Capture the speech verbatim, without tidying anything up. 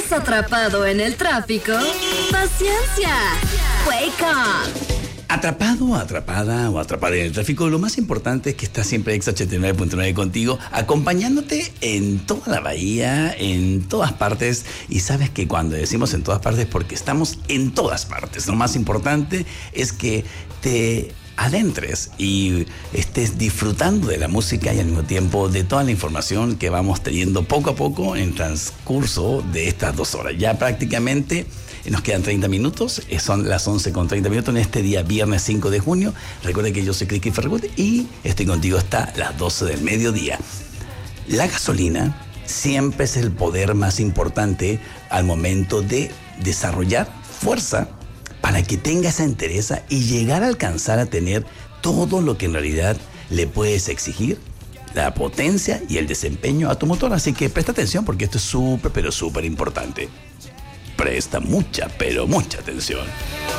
¿Sigues atrapado en el tráfico? ¡Paciencia! ¡Wake up! Atrapado, atrapada o atrapada en el tráfico, lo más importante es que está siempre Exa ochenta y nueve punto nueve contigo, acompañándote en toda la bahía, en todas partes. Y sabes que cuando decimos en todas partes, porque estamos en todas partes. Lo más importante es que te adentres y estés disfrutando de la música y al mismo tiempo de toda la información que vamos teniendo poco a poco en transcurso de estas dos horas. Ya prácticamente nos quedan treinta minutos, son las once con treinta minutos en este día viernes cinco de junio. Recuerda que yo soy Criqui Ferragut y estoy contigo hasta las doce del mediodía. La gasolina siempre es el poder más importante al momento de desarrollar fuerza para que tenga esa entereza y llegar a alcanzar a tener todo lo que en realidad le puedes exigir, la potencia y el desempeño a tu motor. Así que presta atención porque esto es súper, pero súper importante. Presta mucha, pero mucha atención.